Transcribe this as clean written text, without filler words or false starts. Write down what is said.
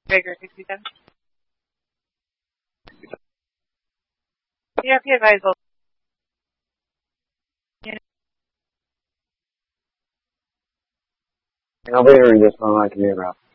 Baker 67. ERP advisor. Elevator in this one, I can hear about.